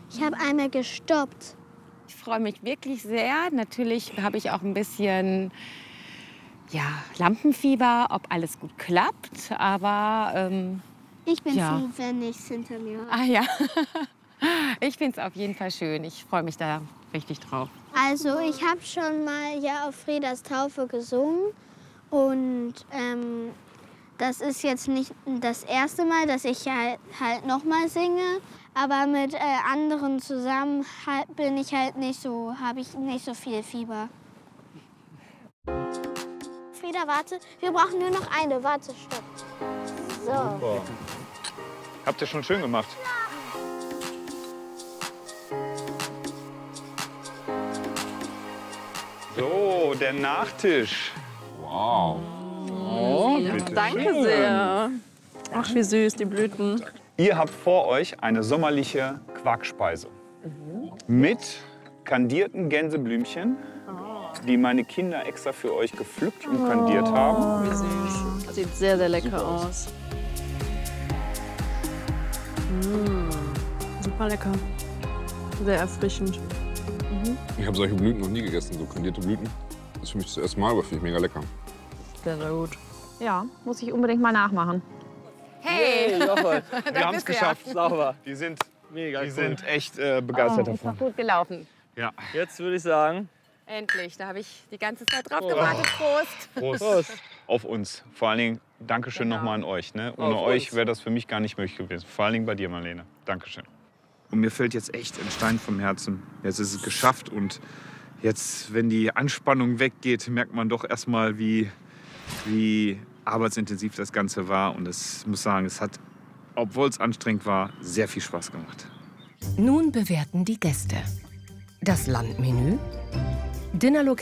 Ich habe einmal gestoppt. Ich freue mich wirklich sehr. Natürlich habe ich auch ein bisschen Lampenfieber, ob alles gut klappt. Aber Ich bin ja. froh, wenn nichts hinter mir habe. Ah ja, ich finde es auf jeden Fall schön. Ich freue mich da richtig drauf. Also ich habe schon mal auf Friedas Taufe gesungen. Und das ist jetzt nicht das erste Mal, dass ich halt noch mal singe. Aber mit anderen zusammen habe ich nicht so viel Fieber. Frieda, warte, wir brauchen nur noch eine. Warte, stopp. So. Super. Habt ihr schon schön gemacht? So, der Nachtisch. Wow. Oh, Danke sehr. Ach, wie süß, die Blüten. Ihr habt vor euch eine sommerliche Quarkspeise mit kandierten Gänseblümchen, die meine Kinder extra für euch gepflückt und kandiert haben. Wie süß. Sieht sehr, sehr lecker aus. Super lecker. Sehr erfrischend. Ich habe solche Blüten noch nie gegessen, so kandierte Blüten. Das ist für mich das erste Mal, aber finde ich mega lecker. Sehr, sehr gut. Ja, muss ich unbedingt mal nachmachen. Hey, Wir haben es bist du ja. geschafft. Sauber. Die sind, Mega die cool. sind echt begeistert ist davon. doch gut gelaufen. Ja. Jetzt würde ich sagen, Endlich, da habe ich die ganze Zeit drauf gewartet. Prost. Prost. Prost. Auf uns. Vor allen Dingen Dankeschön nochmal an euch. Ne? Ohne Auf euch uns. wäre das für mich gar nicht möglich gewesen. Vor allen Dingen bei dir, Marlene. Dankeschön. Und mir fällt jetzt echt ein Stein vom Herzen. Jetzt ist es geschafft und jetzt, wenn die Anspannung weggeht, merkt man doch erstmal, wie arbeitsintensiv das Ganze war. Und ich muss sagen, es hat, obwohl es anstrengend war, sehr viel Spaß gemacht. Nun bewerten die Gäste. Das Landmenü, Dinnerlocation